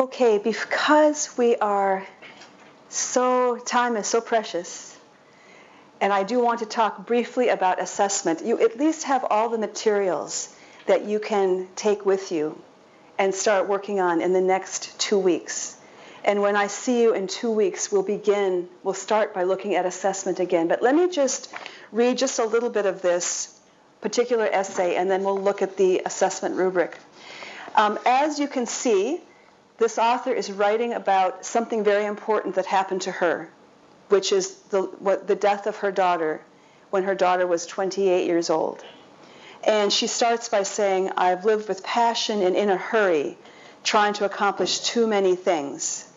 Okay, because time is so precious, and I do want to talk briefly about assessment. You at least have all the materials that you can take with you and start working on in the next 2 weeks. And when I see you in 2 weeks, we'll start by looking at assessment again. But let me just read just a little bit of this particular essay, and then we'll look at the assessment rubric. As you can see, this author is writing about something very important that happened to her, which is the death of her daughter when her daughter was 28 years old. And she starts by saying, "I've lived with passion and in a hurry, trying to accomplish too many things."